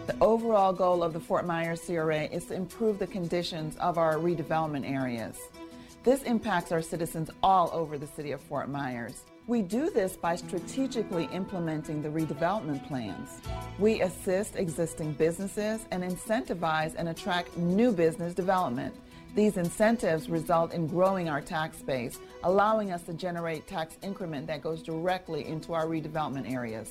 The overall goal of the Fort Myers CRA is to improve the conditions of our redevelopment areas. This impacts our citizens all over the city of Fort Myers. We do this by strategically implementing the redevelopment plans. We assist existing businesses and incentivize and attract new business development. These incentives result in growing our tax base, allowing us to generate tax increment that goes directly into our redevelopment areas.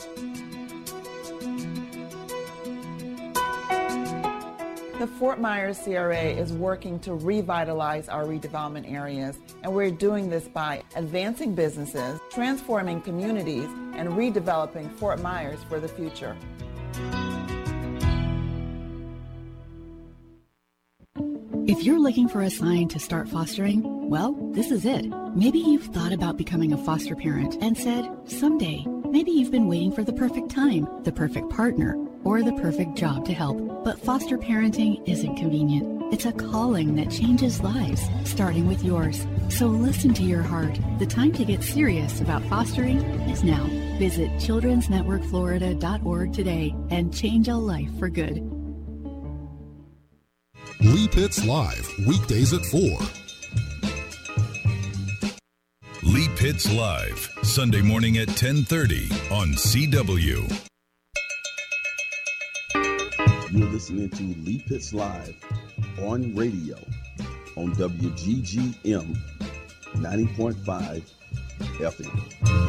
The Fort Myers CRA is working to revitalize our redevelopment areas, and we're doing this by advancing businesses, transforming communities, and redeveloping Fort Myers for the future. If you're looking for a sign to start fostering, well, this is it. Maybe you've thought about becoming a foster parent and said, someday. Maybe you've been waiting for the perfect time, the perfect partner, or the perfect job to help. But foster parenting isn't convenient. It's a calling that changes lives, starting with yours. So listen to your heart. The time to get serious about fostering is now. Visit childrensnetworkflorida.org today and change a life for good. Lee Pitts Live, weekdays at 4. Lee Pitts Live, Sunday morning at 10:30 on CW. You're listening to Lee Pitts Live on radio on WGGM 90.5 FM.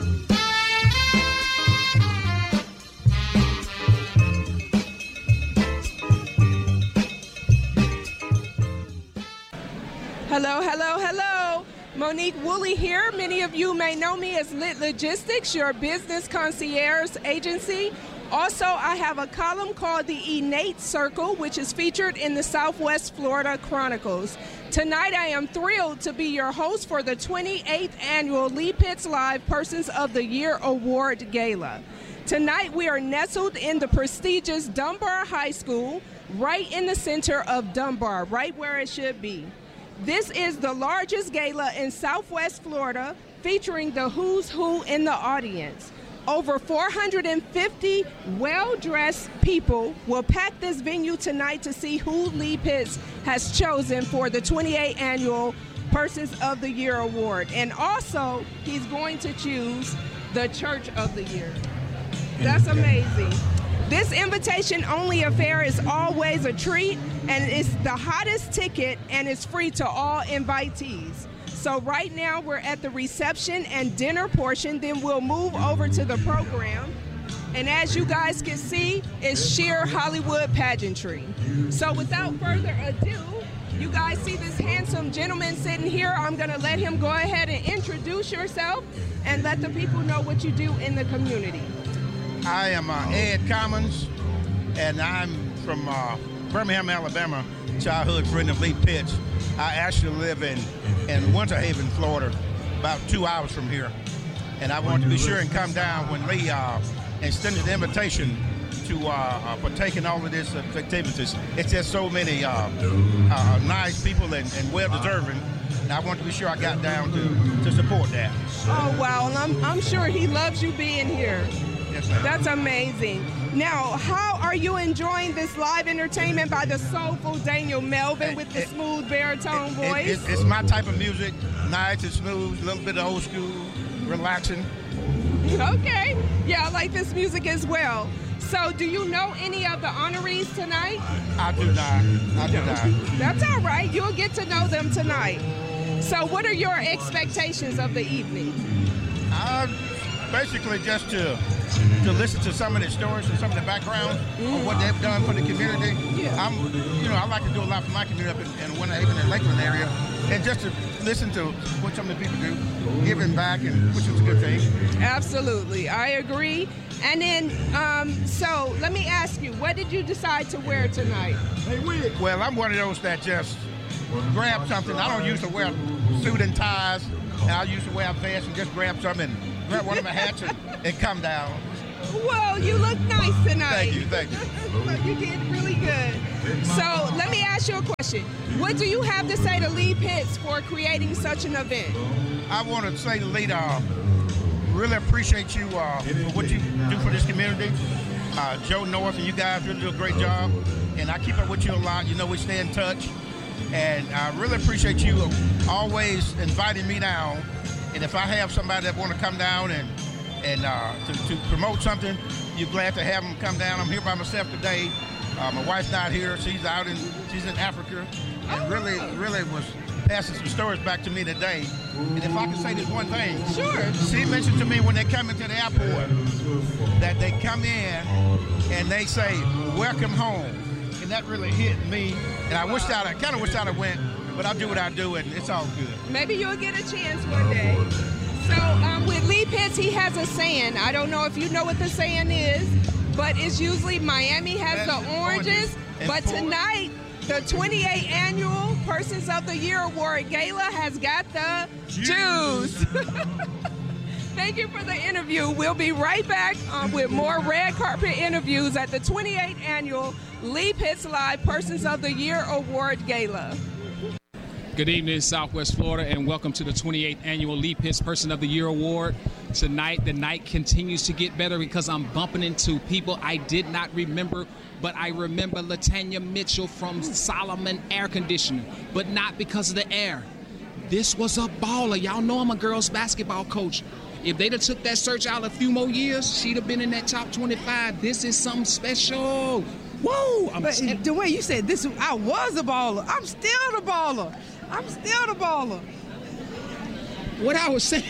Hello, hello, hello. Monique Woolley here. Many of you may know me as Lit Logistics, your business concierge agency. Also, I have a column called the Innate Circle, which is featured in the Southwest Florida Chronicles. Tonight, I am thrilled to be your host for the 28th annual Lee Pitts Live Persons of the Year Award Gala. Tonight, we are nestled in the prestigious Dunbar High School, right in the center of Dunbar, right where it should be. This is the largest gala in Southwest Florida, featuring the who's who in the audience. Over 450 well-dressed people will pack this venue tonight to see who Lee Pitts has chosen for the 28th annual Persons of the Year Award. And also, he's going to choose the Church of the Year. That's amazing. This invitation-only affair is always a treat, and it's the hottest ticket, and it's free to all invitees. So right now, we're at the reception and dinner portion, then we'll move over to the program. And as you guys can see, it's sheer Hollywood pageantry. So without further ado, you guys see this handsome gentleman sitting here. I'm gonna let him go ahead and introduce yourself and let the people know what you do in the community. I am Ed Commons, and I'm from Birmingham, Alabama, childhood friend of Lee Pitts. I actually live in Winter Haven, Florida, about 2 hours from here. And I wanted to be sure and come down when Lee extended the invitation to partake in all of these activities. It's just so many nice people and well-deserving. And I wanted to be sure I got down to support that. Oh, wow. And I'm sure he loves you being here. Yes, ma'am. That's amazing. Now, how are you enjoying this live entertainment by the soulful Daniel Melvin with the smooth baritone voice? It's my type of music, nice and smooth, a little bit of old school, relaxing. Okay. Yeah, I like this music as well. So, do you know any of the honorees tonight? I do not. That's all right. You'll get to know them tonight. So, what are your expectations of the evening? Basically, just to listen to some of the stories and some of the background of what they've done for the community. Yeah. I like to do a lot for my community up in Winter Haven and Lakeland area, and just to listen to what some of the people do, giving back, and which is a good thing. Absolutely, I agree. And then, so let me ask you, what did you decide to wear tonight? Well, I'm one of those that just grab something. I don't usually wear suit and ties, and I usually wear a vest and just grab something and grab one of my hats and come down. Well, you look nice tonight. Thank you. You did really good. So let me ask you a question. What do you have to say to Lee Pitts for creating such an event? I want to say to Lee, really appreciate you for what you do for this community. Joe North, and you guys really do a great job. And I keep up with you a lot. You know, we stay in touch. And I really appreciate you always inviting me down. And if I have somebody that want to come down and to promote something, you're glad to have them come down. I'm here by myself today. My wife's not here. She's in Africa. And really was passing some stories back to me today. And if I can say this one thing. Sure. She mentioned to me when they come into the airport that they come in and they say, welcome home. And that really hit me. And I kind of wish I'd have went, but I'll do what I do, and it's all good. Maybe you'll get a chance one day. So with Lee Pitts, he has a saying. I don't know if you know what the saying is, but it's usually Miami has the oranges. But tonight, the 28th annual Persons of the Year Award Gala has got the juice. Thank you for the interview. We'll be right back with more red carpet interviews at the 28th annual Lee Pitts Live Persons of the Year Award Gala. Good evening, Southwest Florida, and welcome to the 28th annual Lee Pitts Person of the Year Award. Tonight, the night continues to get better because I'm bumping into people I did not remember, but I remember Latanya Mitchell from Solomon Air Conditioning, but not because of the air. This was a baller. Y'all know I'm a girls basketball coach. If they'd have took that search out a few more years, she'd have been in that top 25. This is something special. Whoa! The way you said this, I was a baller. I'm still the baller. What I was saying.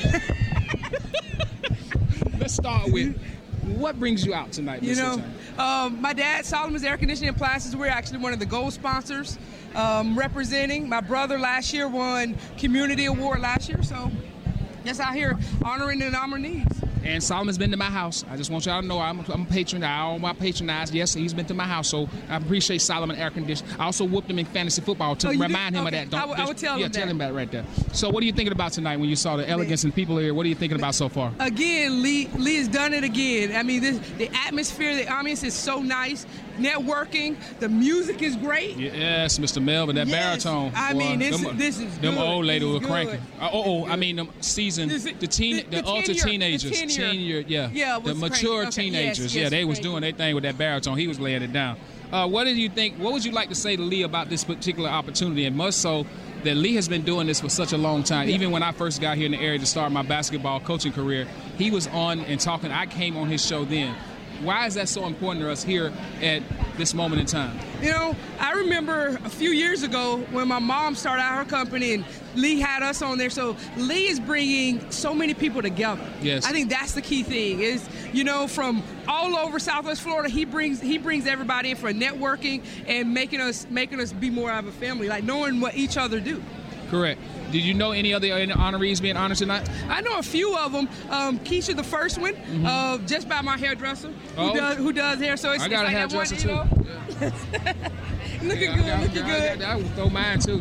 Let's start with what brings you out tonight, Mr. My dad, Solomon's Air Conditioning and Plastics, we're actually one of the gold sponsors representing. My brother last year won Community Award last year, so just out here honoring the nominees. And Solomon's been to my house. I just want y'all to know I'm a patron. I patronize. Yes, he's been to my house, so I appreciate Solomon Air Conditioning. I also whooped him in fantasy football to remind him of that. I would tell him that. Yeah, tell him that right there. So what are you thinking about tonight when you saw the elegance and people here? What are you thinking about so far? Again, Lee has done it again. I mean, the atmosphere, the ambience is so nice. Networking, the music is great. Yes, Mr. Melvin, that baritone. I mean, this is good. Them old ladies were cranking. I mean, them seasoned, the ultra teenagers. The mature teenagers. Yes, they was doing their thing with that baritone. He was laying it down. What did you think? What would you like to say to Lee about this particular opportunity? And much so that Lee has been doing this for such a long time. Yeah. Even when I first got here in the area to start my basketball coaching career, he was on and talking. I came on his show then. Why is that so important to us here at this moment in time? I remember a few years ago when my mom started out her company and Lee had us on there. So Lee is bringing so many people together. Yes. I think that's the key thing is, from all over Southwest Florida, he brings everybody in for networking and making us be more of a family, like knowing what each other do. Correct. Did you know any other honorees being honored tonight? I know a few of them. Keisha, the first one, just by my hairdresser, who does hair. So I got a hairdresser too. Yeah. Looking good. I would throw mine too.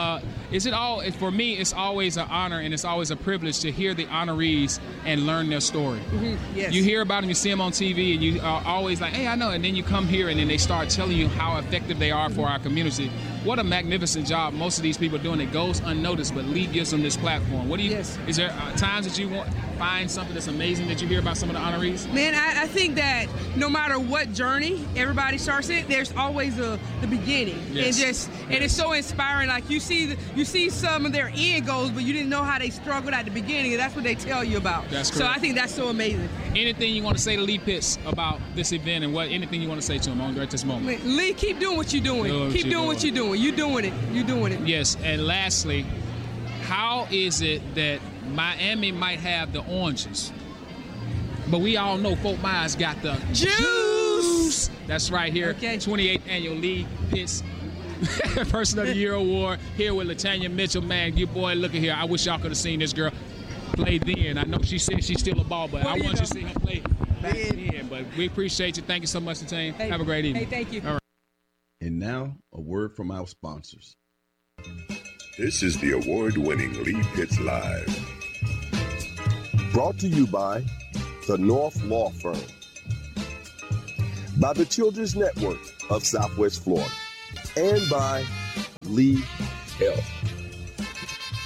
For me, it's always an honor and it's always a privilege to hear the honorees and learn their story. Mm-hmm. Yes. You hear about them, you see them on TV, and you are always like, hey, I know. And then you come here and then they start telling you how effective they are for our community. What a magnificent job most of these people are doing. It goes unnoticed, but Lee gives them this platform. Is there times that you find something that's amazing that you hear about some of the honorees? Man, I think that no matter what journey everybody starts in, there's always the beginning. Yes. And it's so inspiring. Like you see some of their end goals, but you didn't know how they struggled at the beginning, and that's what they tell you about. That's correct. So I think that's so amazing. Anything you want to say to Lee Pitts about this event and anything you want to say to him at this moment? Lee, keep doing what you're doing. Keep doing what you're doing. You're doing it. You're doing it. Yes, and lastly, how is it that Miami might have the oranges, but we all know Fort Myers got the juice? That's right here. Okay. 28th annual Lee Pitts Person of the Year Award here with Latanya Mitchell. Man, you boy, look at here. I wish y'all could have seen this girl play then. I know she said she's still a ball, but I want you to see her play back then. But we appreciate you. Thank you so much, Latanya. Have a great evening. Hey, thank you. All right. And now, a word from our sponsors. This is the award-winning Lee Pitts Live. Brought to you by the North Law Firm, by the Children's Network of Southwest Florida, and by Lee Health.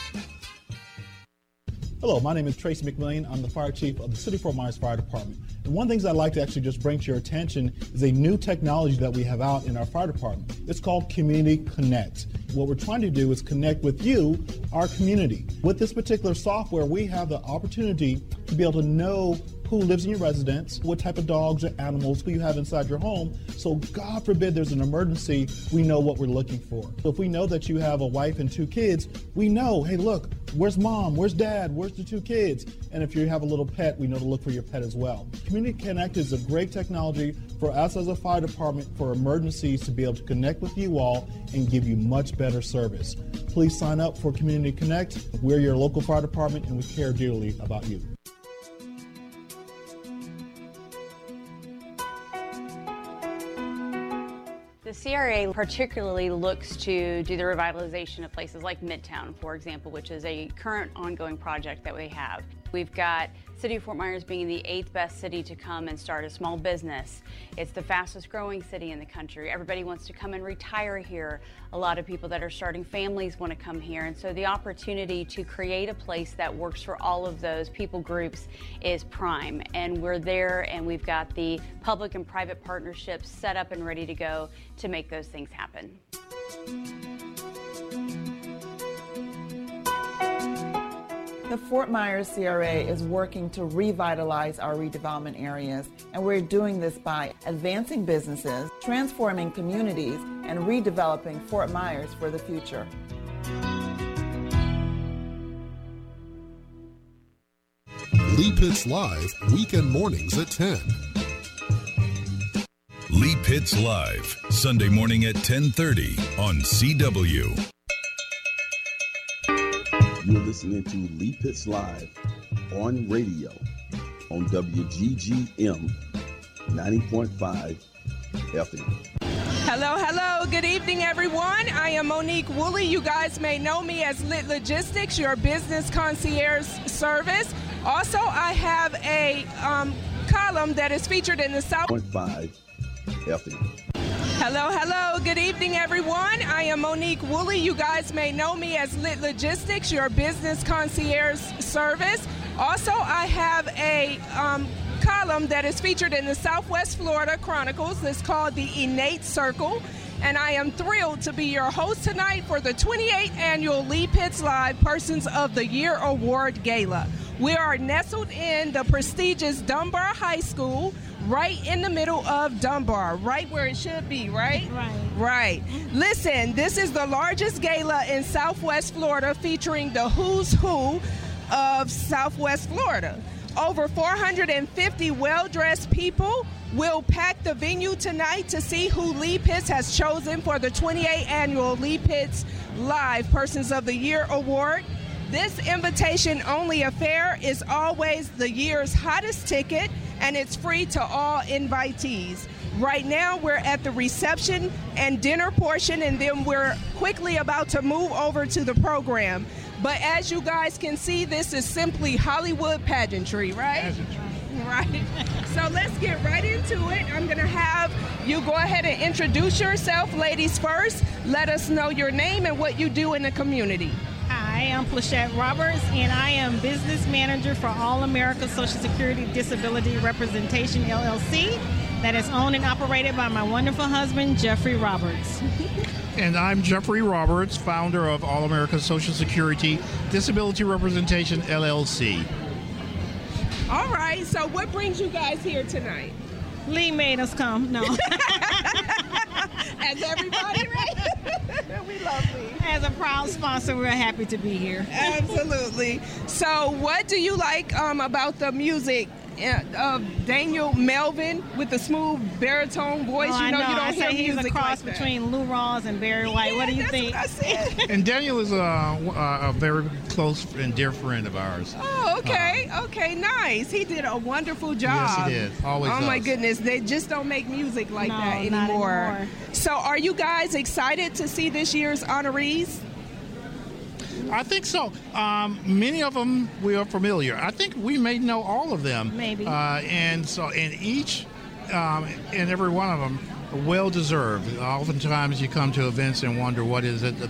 Hello, my name is Tracy McMillian. I'm the fire chief of the City of Fort Myers Fire Department. And One of the things I'd like to actually just bring to your attention is a new technology that we have out in our fire department. It's called Community Connect. What we're trying to do is connect with you, our community. With this particular software, we have the opportunity to be able to know who lives in your residence, what type of dogs or animals, who you have inside your home. So God forbid there's an emergency, we know what we're looking for. So if we know that you have a wife and 2 kids, we know, hey, look, where's mom? Where's dad? Where's the 2 kids? And if you have a little pet, we know to look for your pet as well. Community Connect is a great technology for us as a fire department for emergencies to be able to connect with you all and give you much better service. Please sign up for Community Connect. We're your local fire department and we care dearly about you. The CRA particularly looks to do the revitalization of places like Midtown, for example, which is a current ongoing project that we have. We've got City of Fort Myers being the 8th best city to come and start a small business. It's the fastest growing city in the country. Everybody wants to come and retire here. A lot of people that are starting families want to come here. And so the opportunity to create a place that works for all of those people groups is prime. And we're there, and we've got the public and private partnerships set up and ready to go to make those things happen. The Fort Myers CRA is working to revitalize our redevelopment areas, and we're doing this by advancing businesses, transforming communities, and redeveloping Fort Myers for the future. Lee Pitts Live, weekend mornings at 10. Lee Pitts Live, Sunday morning at 10:30 on CW. You're listening to Lee Pitts Live on radio on WGGM 90.5 FM. Hello, hello. Good evening, everyone. I am Monique Woolley. You guys may know me as Lit Logistics, your business concierge service. Also, I have a column that is featured in the South. 0.5 FM. Hello, hello. Good evening, everyone. I am Monique Woolley. You guys may know me as Lit Logistics, your business concierge service. Also, I have a column that is featured in the Southwest Florida Chronicles. It's called The Innate Circle. And I am thrilled to be your host tonight for the 28th annual Lee Pitts Live Persons of the Year Award Gala. We are nestled in the prestigious Dunbar High School, right in the middle of Dunbar, right where it should be, right? Right. Listen, this is the largest gala in Southwest Florida featuring the who's who of Southwest Florida. Over 450 well-dressed people will pack the venue tonight to see who Lee Pitts has chosen for the 28th annual Lee Pitts Live Persons of the Year Award. This invitation-only affair is always the year's hottest ticket, and it's free to all invitees. Right now, we're at the reception and dinner portion, and then we're quickly about to move over to the program. But as you guys can see, this is simply Hollywood pageantry, right? Right. So let's get right into it. I'm going to have you go ahead and introduce yourself, ladies first. Let us know your name and what you do in the community. Hi, I'm Plachette Roberts, and I am business manager for All America Social Security Disability Representation, LLC, that is owned and operated by my wonderful husband, Jeffrey Roberts. And I'm Jeffrey Roberts, founder of All America Social Security Disability Representation, LLC. All right, so what brings you guys here tonight? Lee made us come, no. As everybody, right? We love Lee. As a proud sponsor, we're happy to be here. Absolutely. So what do you like about the music of Daniel Melvin with the smooth baritone voice? Oh, you know, you don't hear he's music a cross like between Lou Rawls and Barry White. What do you think? That's what I said. And Daniel is a very close and dear friend of ours. Oh, okay. Okay, nice. He did a wonderful job. Yes, he did. Always Oh, does. my goodness. They just don't make music like that not anymore. anymore. So are you guys excited to see this year's honorees? I think so. Many of them we are familiar. I think we may know all of them. Maybe. And each and every one of them are well deserved. Oftentimes you come to events and wonder what is it that